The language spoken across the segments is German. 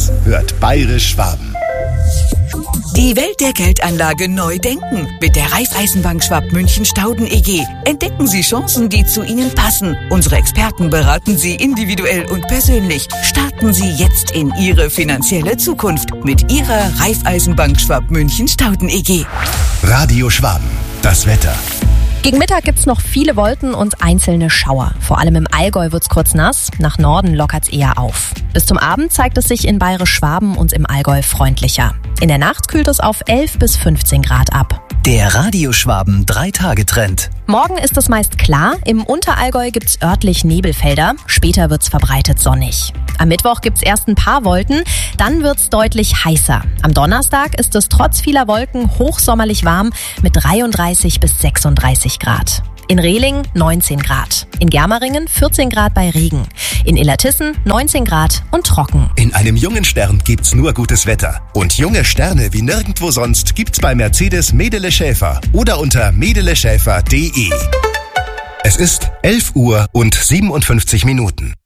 Service hört Bayerisch Schwaben. Die Welt der Geldanlage neu denken. Mit der Raiffeisenbank Schwab-München-Stauden EG. Entdecken Sie Chancen, die zu Ihnen passen. Unsere Experten beraten Sie individuell und persönlich. Starten Sie jetzt in Ihre finanzielle Zukunft mit Ihrer Raiffeisenbank Schwab-München-Stauden EG. Radio Schwaben, das Wetter. Gegen Mittag gibt's noch viele Wolken und einzelne Schauer. Vor allem im Allgäu wird's kurz nass, nach Norden lockert's eher auf. Bis zum Abend zeigt es sich in Bayerisch-Schwaben und im Allgäu freundlicher. In der Nacht kühlt es auf 11 bis 15 Grad ab. Der Radio Schwaben 3-Tage-Trend. Morgen ist es meist klar, im Unterallgäu gibt's örtlich Nebelfelder, später wird's verbreitet sonnig. Am Mittwoch gibt's erst ein paar Wolken, dann wird's deutlich heißer. Am Donnerstag ist es trotz vieler Wolken hochsommerlich warm mit 33 bis 36 Grad. In Rehling 19 Grad, in Germeringen 14 Grad bei Regen, in Illertissen 19 Grad und trocken. In einem jungen Stern gibt's nur gutes Wetter. Und junge Sterne wie nirgendwo sonst gibt's bei Mercedes Medele Schäfer oder unter medeleschäfer.de. Es ist 11 Uhr und 57 Minuten.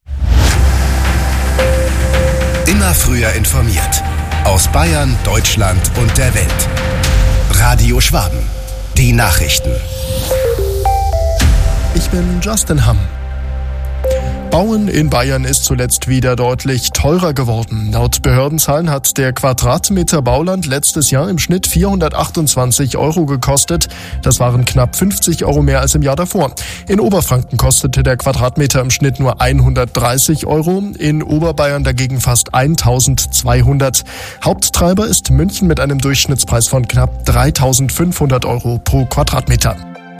Immer früher informiert. Aus Bayern, Deutschland und der Welt. Radio Schwaben. Die Nachrichten. Ich bin Justin Hamm. Bauen in Bayern ist zuletzt wieder deutlich teurer geworden. Laut Behördenzahlen hat der Quadratmeter Bauland letztes Jahr im Schnitt 428 € gekostet. Das waren knapp 50 € mehr als im Jahr davor. In Oberfranken kostete der Quadratmeter im Schnitt nur 130 €, in Oberbayern dagegen fast 1200. Haupttreiber ist München mit einem Durchschnittspreis von knapp 3.500 € pro Quadratmeter.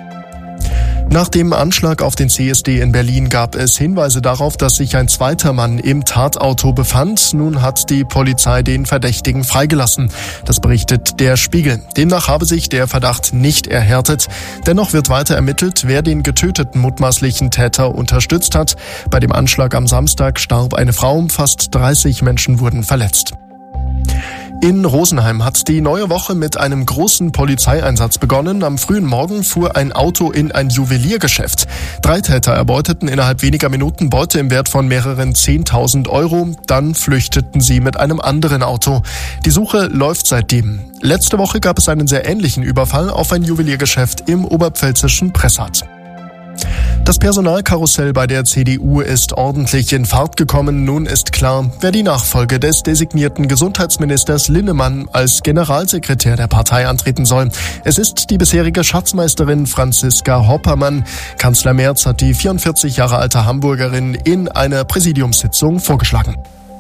Nach dem Anschlag auf den CSD in Berlin gab es Hinweise darauf, dass sich ein zweiter Mann im Tatauto befand. Nun hat die Polizei den Verdächtigen freigelassen. Das berichtet der Spiegel. Demnach habe sich der Verdacht nicht erhärtet. Dennoch wird weiter ermittelt, wer den getöteten mutmaßlichen Täter unterstützt hat. Bei dem Anschlag am Samstag starb eine Frau, fast 30 Menschen wurden verletzt. In Rosenheim hat die neue Woche mit einem großen Polizeieinsatz begonnen. Am frühen Morgen fuhr ein Auto in ein Juweliergeschäft. 3 Täter erbeuteten innerhalb weniger Minuten Beute im Wert von mehreren 10.000 €. Dann flüchteten sie mit einem anderen Auto. Die Suche läuft seitdem. Letzte Woche gab es einen sehr ähnlichen Überfall auf ein Juweliergeschäft im oberpfälzischen Pressat. Das Personalkarussell bei der CDU ist ordentlich in Fahrt gekommen. Nun ist klar, wer die Nachfolge des designierten Gesundheitsministers Linnemann als Generalsekretär der Partei antreten soll. Es ist die bisherige Schatzmeisterin Franziska Hoppermann. Kanzler Merz hat die 44 Jahre alte Hamburgerin in einer Präsidiumssitzung vorgeschlagen.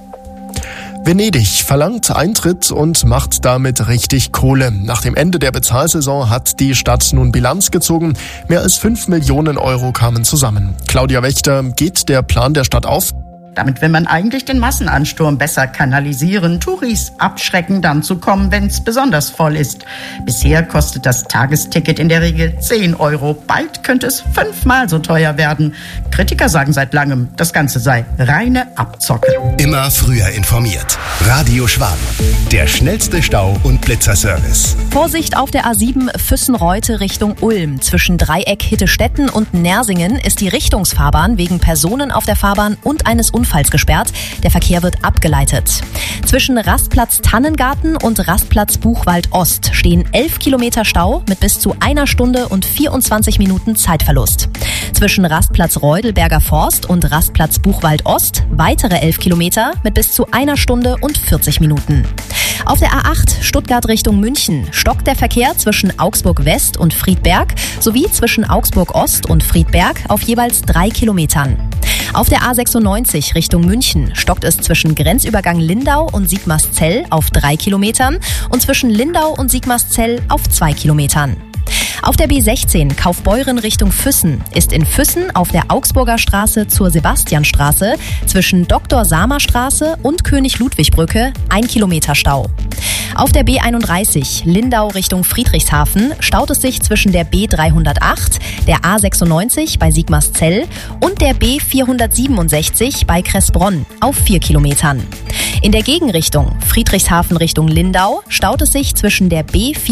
Venedig verlangt Eintritt und macht damit richtig Kohle. Nach dem Ende der Bezahlsaison hat die Stadt nun Bilanz gezogen. Mehr als 5 Millionen € kamen zusammen. Claudia Wächter, geht der Plan der Stadt auf? Damit will man eigentlich den Massenansturm besser kanalisieren, Touris abschrecken, dann zu kommen, wenn es besonders voll ist. Bisher kostet das Tagesticket in der Regel 10 €. Bald könnte es 5-mal so teuer werden. Kritiker sagen seit langem, das Ganze sei reine Abzocke. Immer früher informiert. Radio Schwaben. Der schnellste Stau- und Blitzerservice. Vorsicht auf der A7 Füssen-Reute Richtung Ulm. Zwischen Dreieck Hittestetten und Nersingen ist die Richtungsfahrbahn wegen Personen auf der Fahrbahn und eines Unfalls gesperrt. Der Verkehr wird abgeleitet. Zwischen Rastplatz Tannengarten und Rastplatz Buchwald Ost stehen 11 Kilometer Stau mit bis zu 1 Stunde und 24 Minuten Zeitverlust. Zwischen Rastplatz Reudelberger Forst und Rastplatz Buchwald Ost weitere 11 Kilometer mit bis zu 1 Stunde und 40 Minuten. Auf der A8 Stuttgart Richtung München stockt der Verkehr zwischen Augsburg West und Friedberg sowie zwischen Augsburg Ost und Friedberg auf jeweils 3 Kilometern. Auf der A96 Richtung München stockt es zwischen Grenzübergang Lindau und Sigmarszell auf 3 Kilometern und zwischen Lindau und Sigmarszell auf 2 Kilometern. Auf der B16 Kaufbeuren Richtung Füssen ist in Füssen auf der Augsburger Straße zur Sebastianstraße zwischen Dr.-Samer-Straße und König-Ludwig-Brücke 1 Kilometer Stau. Auf der B31 Lindau Richtung Friedrichshafen staut es sich zwischen der B308, der A96 bei Sigmarszell und der B467 bei Kressbronn auf 4 Kilometern. In der Gegenrichtung Friedrichshafen Richtung Lindau staut es sich zwischen der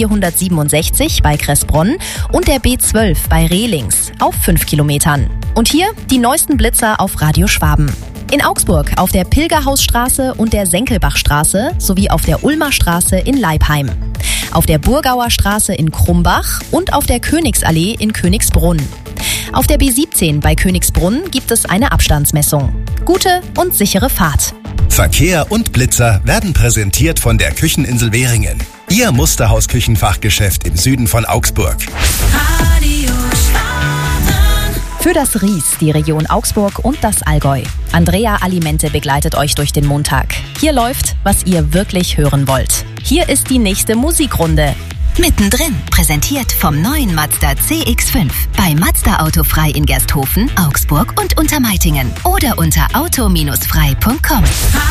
B467 bei Kressbronn und der B12 bei Rehlings auf 5 Kilometern. Und hier die neuesten Blitzer auf Radio Schwaben. In Augsburg auf der Pilgerhausstraße und der Senkelbachstraße sowie auf der Ulmer Straße in Leipheim. Auf der Burgauer Straße in Krumbach und auf der Königsallee in Königsbrunn. Auf der B17 bei Königsbrunn gibt es eine Abstandsmessung. Gute und sichere Fahrt. Verkehr und Blitzer werden präsentiert von der Kücheninsel Währingen. Ihr Musterhaus-Küchenfachgeschäft im Süden von Augsburg. Für das Ries, die Region Augsburg und das Allgäu. Andrea Alimente begleitet euch durch den Montag. Hier läuft, was ihr wirklich hören wollt. Hier ist die nächste Musikrunde. Mittendrin, präsentiert vom neuen Mazda CX-5. Bei Mazda Autofrei in Gersthofen, Augsburg und Untermeitingen. Oder unter auto-frei.com.